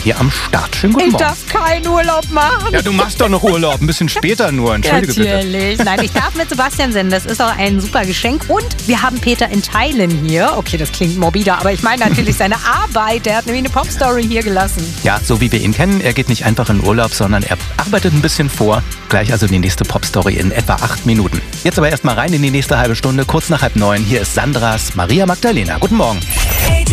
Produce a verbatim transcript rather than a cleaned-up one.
hier am Start. Schönen guten Ich Morgen. darf keinen Urlaub machen. Ja, du machst doch noch Urlaub. Ein bisschen später nur. Entschuldige bitte. Natürlich. Nein, ich darf mit Sebastian senden. Das ist auch ein super Geschenk. Und wir haben Peter in Teilen hier. Okay, das klingt morbider, aber ich meine natürlich seine Arbeit. Der hat nämlich eine Popstory hier gelassen. Ja, so wie wir ihn kennen, er geht nicht einfach in Urlaub, sondern er arbeitet ein bisschen vor. Gleich also die nächste Popstory in etwa acht Minuten. Jetzt aber erstmal rein in die nächste halbe Stunde, kurz nach halb neun. Hier ist Sandras Maria Magdalena. Guten Morgen.